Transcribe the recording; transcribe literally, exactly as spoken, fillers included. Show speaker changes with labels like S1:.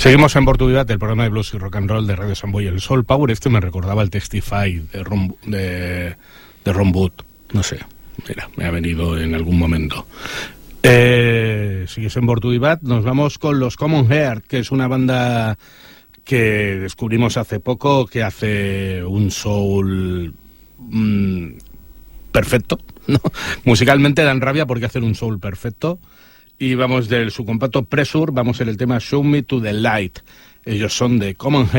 S1: Seguimos en Bortuvivat, el programa de blues y rock and roll de Radio Samboy, el Soul Power. Este me recordaba el Testify de Ron, de, de Ron Wood. No sé, mira, me ha venido en algún momento. Eh, sigues en Bortuvivat, nos vamos con los Common Heart, que es una banda que descubrimos hace poco, que hace un soul mmm, perfecto, ¿no? Musicalmente dan rabia porque hacen un soul perfecto. Y vamos del su compacto Pressure, vamos en el tema Show Me to the Light. Ellos son de Common Heart.